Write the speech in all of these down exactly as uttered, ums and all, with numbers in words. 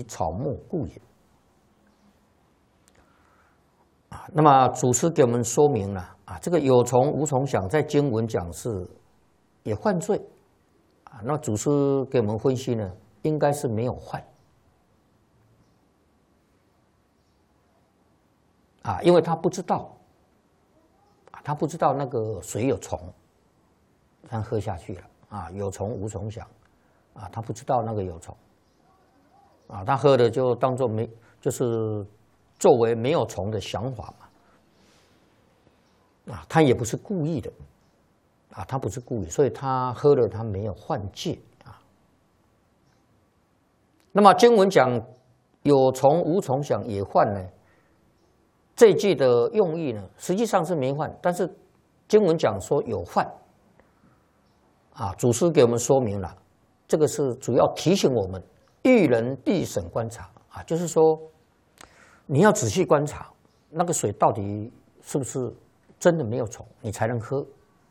草木故也。啊，那么祖师给我们说明了啊，这个有虫无虫想在经文讲是也犯罪啊。那祖师给我们分析呢，应该是没有犯啊，因为他不知道啊，他不知道那个水有虫，他喝下去了啊，有虫无虫想啊，他不知道那个有虫啊，他喝的就当做没，就是作为没有虫的想法嘛啊，他也不是故意的啊，他不是故意，所以他喝了他没有犯戒啊。那么经文讲有虫无虫想也犯呢，这句的用意呢，实际上是没犯，但是经文讲说有犯啊，祖师给我们说明了，这个是主要提醒我们育人地审观察啊，就是说你要仔细观察那个水到底是不是真的没有虫，你才能喝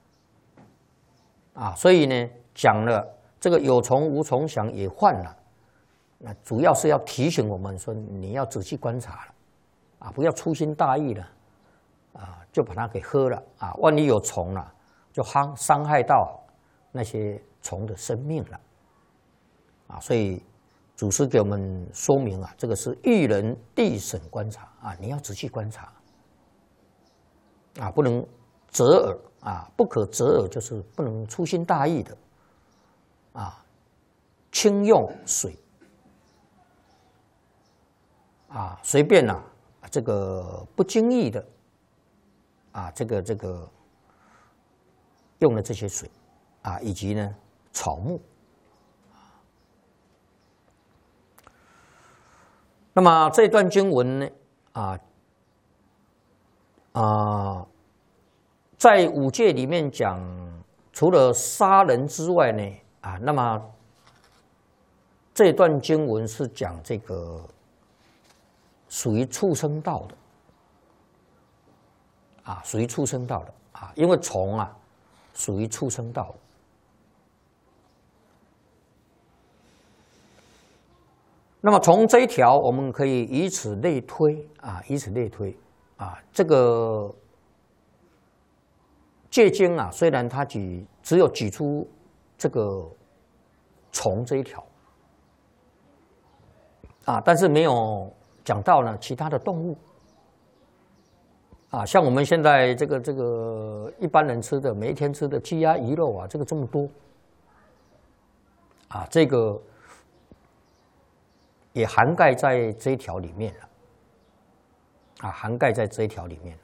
啊。所以呢，讲了这个有虫无虫想也犯了，那主要是要提醒我们说，你要仔细观察了啊，不要粗心大意了啊，就把它给喝了啊，万一有虫了，就伤伤害到那些虫的生命了啊。所以祖师给我们说明啊，这个是育人地审观察啊，你要仔细观察啊，不能择耳啊，不可择耳，就是不能粗心大意的啊，轻用水啊，随便啊，这个不经意的啊，这个这个用了这些水啊，以及呢草木。那么这段经文呢，啊啊，在五戒里面讲，除了杀人之外呢，啊，那么这段经文是讲这个属于畜生道的，啊，属于畜生道的啊，因为虫啊属于畜生道的。那么从这一条，我们可以以此类推啊，以此类推啊，这个戒经啊，虽然它举只有举出这个虫这一条啊，但是没有讲到呢其他的动物啊，像我们现在这个这个一般人吃的，每一天吃的鸡鸭鱼肉啊，这个这么多啊，这个也涵盖在这一条里面了啊，涵盖在这一条里面了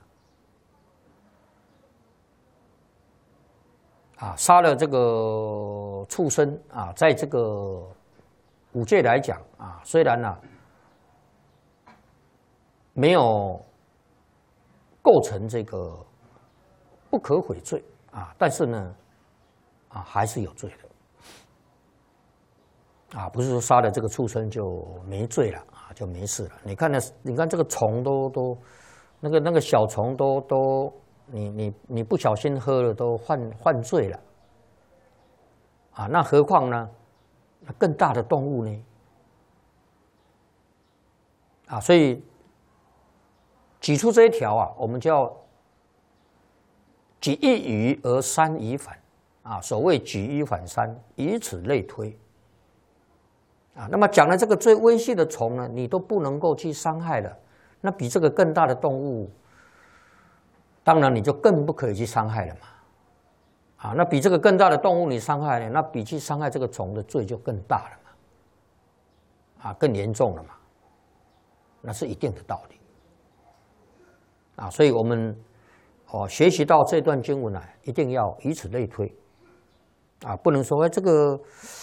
啊，杀了这个畜生啊，在这个五戒来讲啊，虽然呢、啊、没有构成这个不可悔罪啊，但是呢啊还是有罪的。啊，不是说杀了这个畜生就没罪了啊，就没事了。你看那，你看这个虫都都，那个那个小虫都都，你你你不小心喝了都犯犯罪了，啊，那何况呢？那更大的动物呢？啊，所以举出这一条啊，我们叫举一隅而三隅反啊，所谓举一反三，以此类推。啊，那么讲了这个最微细的虫呢，你都不能够去伤害了，那比这个更大的动物，当然你就更不可以去伤害了嘛。啊，那比这个更大的动物你伤害呢，那比去伤害这个虫的罪就更大了嘛，啊，更严重了嘛，那是一定的道理。啊，所以我们哦学习到这段经文啊，一定要以此类推，啊，不能说这个。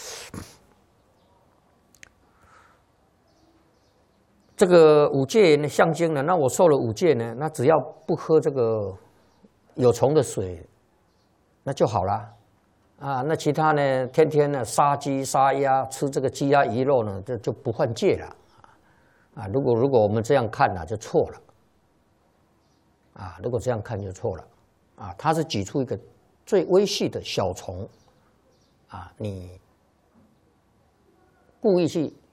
这个五戒呢，象征呢，那我受了五戒呢，那只要不喝这个有虫的水，那就好了啊。那其他呢，天天呢杀鸡杀鸭，吃这个鸡鸭鱼肉呢，这就不犯戒了啊。如果如果我们这样看呢、啊，就错了啊。如果这样看就错了啊。它是举出一个最微细的小虫啊，你故意去